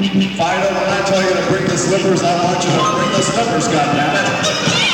Fido, when I tell you to bring the slippers, I want you to bring the slippers, goddammit.